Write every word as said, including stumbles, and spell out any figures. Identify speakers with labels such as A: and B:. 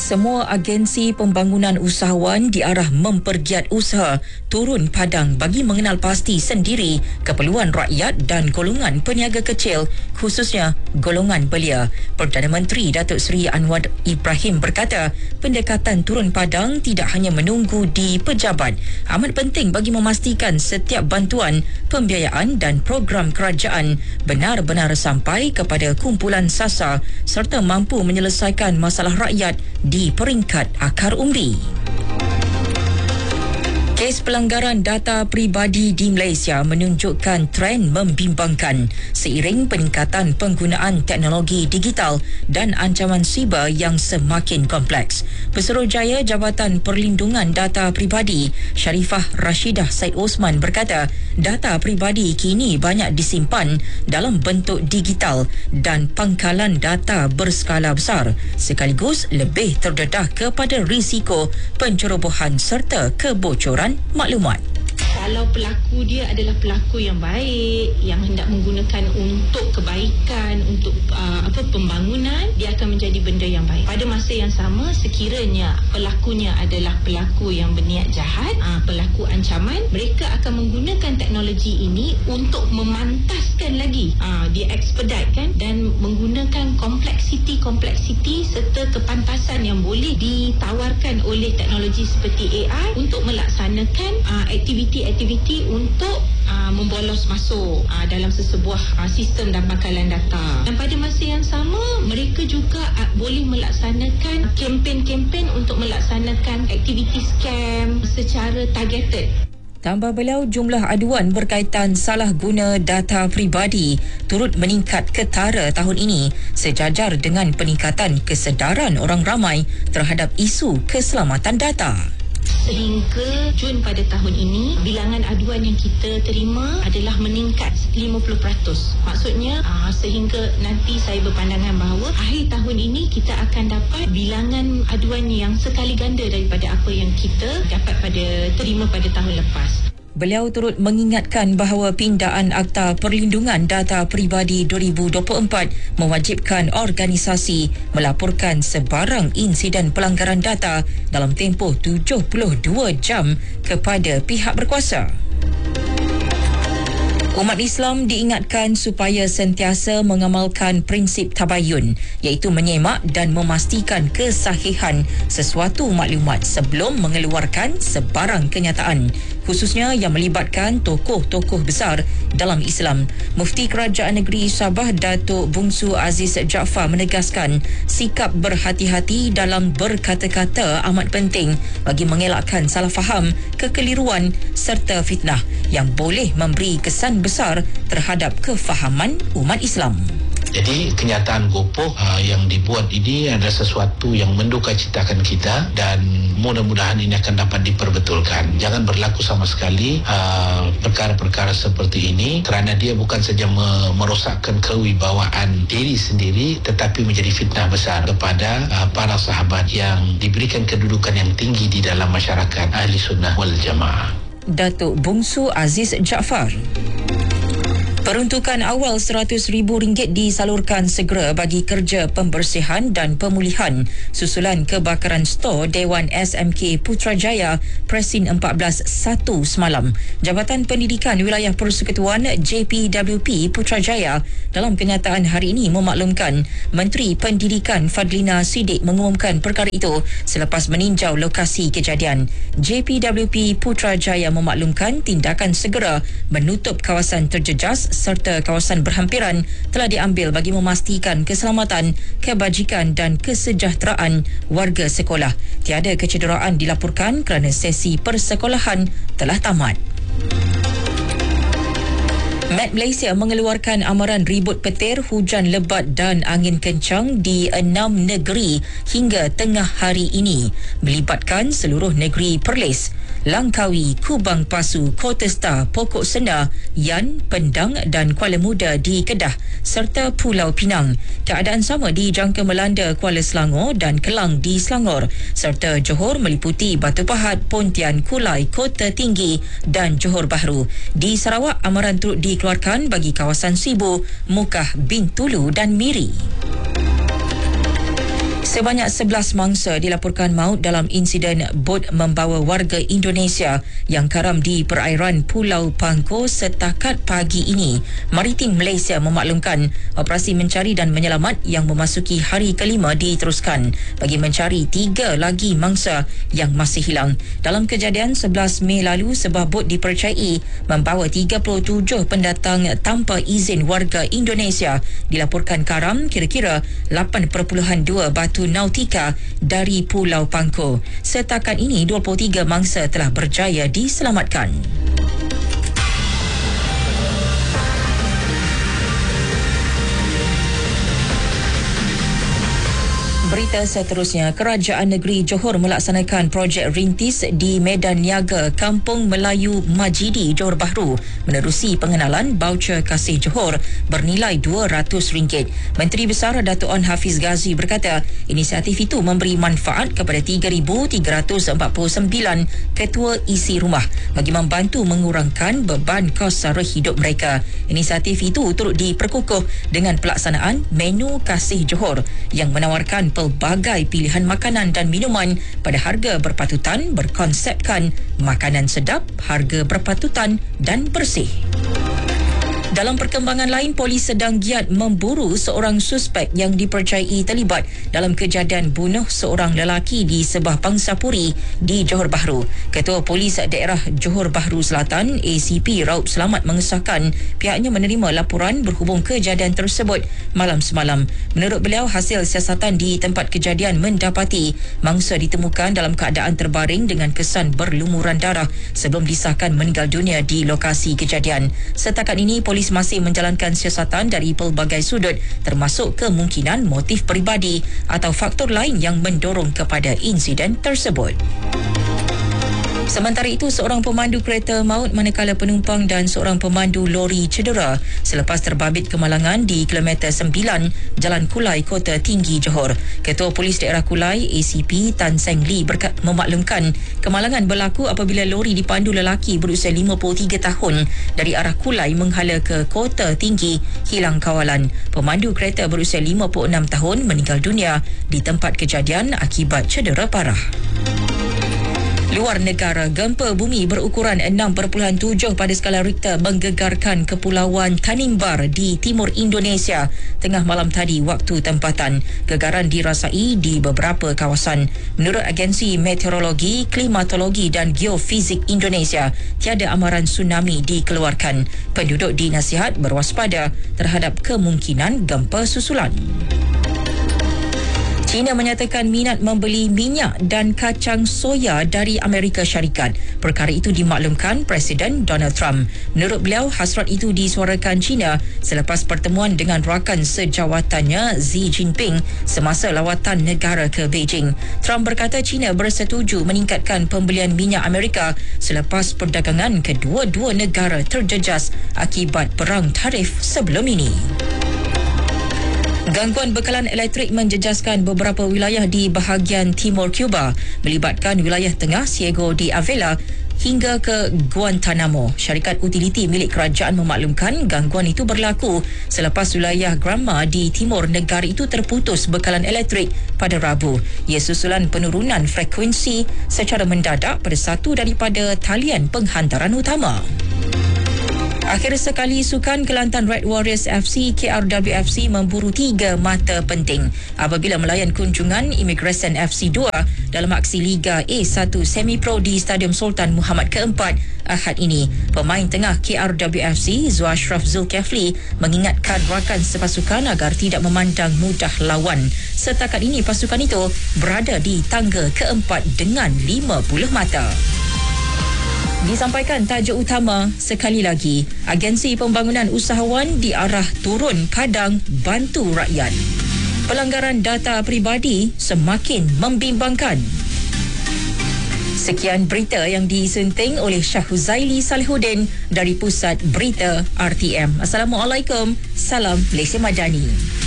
A: Semua agensi pembangunan usahawan diarah mempergiat usaha turun padang bagi mengenal pasti sendiri keperluan rakyat dan golongan peniaga kecil, khususnya golongan belia. Perdana Menteri Datuk Seri Anwar Ibrahim berkata, pendekatan turun padang tidak hanya menunggu di pejabat. Amat penting bagi memastikan setiap bantuan, pembiayaan dan program kerajaan benar-benar sampai kepada kumpulan sasar serta mampu menyelesaikan masalah rakyat di peringkat akar umbi. Kes pelanggaran data peribadi di Malaysia menunjukkan tren membimbangkan seiring peningkatan penggunaan teknologi digital dan ancaman siber yang semakin kompleks. Pesuruhjaya Jabatan Perlindungan Data Peribadi Sharifah Rashidah Said Osman berkata, data peribadi kini banyak disimpan dalam bentuk digital dan pangkalan data berskala besar, sekaligus lebih terdedah kepada risiko pencerobohan serta kebocoran maklumat.
B: Kalau pelaku dia adalah pelaku yang baik, yang hendak menggunakan untuk kebaikan, untuk uh, apa pembangunan, dia akan menjadi benda yang baik. Pada masa yang sama, sekiranya pelakunya adalah pelaku yang berniat jahat, uh, pelaku ancaman, mereka akan menggunakan teknologi ini untuk memantaskan lagi, uh, dia expedite kan, dan menggunakan kompleksiti-kompleksiti serta kepantasan yang boleh ditawarkan oleh teknologi seperti A I untuk melaksanakan uh, aktiviti aktiviti untuk uh, membolos masuk uh, dalam sesebuah uh, sistem dan pangkalan data. Dan pada masa yang sama, mereka juga uh, boleh melaksanakan kempen-kempen untuk melaksanakan aktiviti scam secara targeted.
A: Tambah beliau, jumlah aduan berkaitan salah guna data peribadi turut meningkat ketara tahun ini sejajar dengan peningkatan kesedaran orang ramai terhadap isu keselamatan data.
B: Sehingga Jun pada tahun ini, bilangan aduan yang kita terima adalah meningkat lima puluh peratus. Maksudnya aa, sehingga nanti saya berpandangan bahawa akhir tahun ini kita akan dapat bilangan aduan yang sekali ganda daripada apa yang kita dapat pada terima pada tahun lepas.
A: Beliau turut mengingatkan bahawa pindaan Akta Perlindungan Data Peribadi dua ribu dua puluh empat mewajibkan organisasi melaporkan sebarang insiden pelanggaran data dalam tempoh tujuh puluh dua jam kepada pihak berkuasa. Umat Islam diingatkan supaya sentiasa mengamalkan prinsip tabayun, iaitu menyemak dan memastikan kesahihan sesuatu maklumat sebelum mengeluarkan sebarang kenyataan, khususnya yang melibatkan tokoh-tokoh besar dalam Islam. Mufti Kerajaan Negeri Sabah Datuk Bungsu Aziz Jaafar menegaskan sikap berhati-hati dalam berkata-kata amat penting bagi mengelakkan salah faham, kekeliruan serta fitnah yang boleh memberi kesan besar terhadap kefahaman umat Islam.
C: Jadi kenyataan gopoh uh, yang dibuat ini adalah sesuatu yang mendukacitakan kita dan mudah-mudahan ini akan dapat diperbetulkan. Jangan berlaku sama sekali uh, perkara-perkara seperti ini kerana dia bukan saja me- merosakkan kewibawaan diri sendiri tetapi menjadi fitnah besar kepada uh, para sahabat yang diberikan kedudukan yang tinggi di dalam masyarakat Ahli Sunnah wal Jamaah.
A: Datuk Bungsu Aziz Jaafar. Peruntukan awal seratus ribu ringgit disalurkan segera bagi kerja pembersihan dan pemulihan susulan kebakaran stor Dewan S M K Putrajaya Presin empat belas satu semalam. Jabatan Pendidikan Wilayah Persekutuan J P W P Putrajaya dalam kenyataan hari ini memaklumkan Menteri Pendidikan Fadlina Siddiq mengumumkan perkara itu selepas meninjau lokasi kejadian. J P W P Putrajaya memaklumkan tindakan segera menutup kawasan terjejas serta kawasan berhampiran telah diambil bagi memastikan keselamatan, kebajikan dan kesejahteraan warga sekolah. Tiada kecederaan dilaporkan kerana sesi persekolahan telah tamat. Met Malaysia mengeluarkan amaran ribut petir, hujan lebat dan angin kencang di enam negeri hingga tengah hari ini, melibatkan seluruh negeri Perlis, Langkawi, Kubang Pasu, Kota Star, Pokok Senda, Yan, Pendang dan Kuala Muda di Kedah serta Pulau Pinang. Keadaan sama dijangka melanda Kuala Selangor dan Kelang di Selangor serta Johor meliputi Batu Pahat, Pontian, Kulai, Kota Tinggi dan Johor Bahru. Di Sarawak, amaran turut dikeluarkan bagi kawasan Sibu, Mukah, Bintulu dan Miri. Sebanyak sebelas mangsa dilaporkan maut dalam insiden bot membawa warga Indonesia yang karam di perairan Pulau Pangkor setakat pagi ini. Maritim Malaysia memaklumkan operasi mencari dan menyelamat yang memasuki hari kelima diteruskan bagi mencari tiga lagi mangsa yang masih hilang. Dalam kejadian sebelas Mei lalu, sebuah bot dipercayai membawa tiga puluh tujuh pendatang tanpa izin warga Indonesia dilaporkan karam kira-kira lapan perpuluhan dua batu nautika dari Pulau Pangkor. Setakat ini dua puluh tiga mangsa telah berjaya diselamatkan. Berita seterusnya, Kerajaan Negeri Johor melaksanakan projek rintis di Medan Niaga Kampung Melayu Majidi, Johor Bahru menerusi pengenalan baucer Kasih Johor bernilai dua ratus ringgit. Menteri Besar Datuk Onn Hafiz Ghazi berkata, inisiatif itu memberi manfaat kepada tiga ribu tiga ratus empat puluh sembilan ketua isi rumah bagi membantu mengurangkan beban kos sara hidup mereka. Inisiatif itu turut diperkukuh dengan pelaksanaan menu Kasih Johor yang menawarkan pelbagai pilihan makanan dan minuman pada harga berpatutan berkonsepkan makanan sedap, harga berpatutan dan bersih. Dalam perkembangan lain, polis sedang giat memburu seorang suspek yang dipercayai terlibat dalam kejadian bunuh seorang lelaki di sebuah pangsapuri di Johor Bahru. Ketua Polis Daerah Johor Bahru Selatan, A C P Raup Selamat mengesahkan pihaknya menerima laporan berhubung kejadian tersebut malam semalam. Menurut beliau, hasil siasatan di tempat kejadian mendapati mangsa ditemukan dalam keadaan terbaring dengan kesan berlumuran darah sebelum disahkan meninggal dunia di lokasi kejadian. Setakat ini, polis masih menjalankan siasatan dari pelbagai sudut termasuk kemungkinan motif peribadi atau faktor lain yang mendorong kepada insiden tersebut. Sementara itu, seorang pemandu kereta maut manakala penumpang dan seorang pemandu lori cedera selepas terbabit kemalangan di kilometer sembilan Jalan Kulai, Kota Tinggi, Johor. Ketua Polis Daerah Kulai, A C P Tan Seng Lee berka- memaklumkan kemalangan berlaku apabila lori dipandu lelaki berusia lima puluh tiga tahun dari arah Kulai menghala ke Kota Tinggi hilang kawalan. Pemandu kereta berusia lima puluh enam tahun meninggal dunia di tempat kejadian akibat cedera parah. Luar negara, gempa bumi berukuran enam perpuluhan tujuh pada skala Richter menggegarkan Kepulauan Tanimbar di timur Indonesia tengah malam tadi waktu tempatan. Gegaran dirasai di beberapa kawasan. Menurut Agensi Meteorologi, Klimatologi dan Geofizik Indonesia, tiada amaran tsunami dikeluarkan. Penduduk dinasihat berwaspada terhadap kemungkinan gempa susulan. China menyatakan minat membeli minyak dan kacang soya dari Amerika Syarikat. Perkara itu dimaklumkan Presiden Donald Trump. Menurut beliau, hasrat itu disuarakan China selepas pertemuan dengan rakan sejawatannya Xi Jinping semasa lawatan negara ke Beijing. Trump berkata China bersetuju meningkatkan pembelian minyak Amerika selepas perdagangan kedua-dua negara terjejas akibat perang tarif sebelum ini. Gangguan bekalan elektrik menjejaskan beberapa wilayah di bahagian timur Cuba, melibatkan wilayah tengah Ciego de Avila hingga ke Guantanamo. Syarikat utiliti milik kerajaan memaklumkan gangguan itu berlaku selepas wilayah Granma di timur negara itu terputus bekalan elektrik pada Rabu. Ia susulan penurunan frekuensi secara mendadak pada satu daripada talian penghantaran utama. Akhir sekali, sukan Kelantan Red Warriors F C K R W F C memburu tiga mata penting apabila melayan kunjungan Immigration F C dua dalam aksi Liga A satu Semi Pro di Stadium Sultan Muhammad keempat Ahad ini. Pemain tengah K R W F C Zuashraf Zulkifli mengingatkan rakan sepasukan agar tidak memandang mudah lawan. Setakat ini pasukan itu berada di tangga keempat dengan lima puluh mata. Disampaikan tajuk utama sekali lagi, Agensi Pembangunan Usahawan diarah turun padang bantu rakyat. Pelanggaran data peribadi semakin membimbangkan. Sekian berita yang disunting oleh Syahuzaili Salihuddin dari Pusat Berita R T M. Assalamualaikum, salam Malaysia Madani.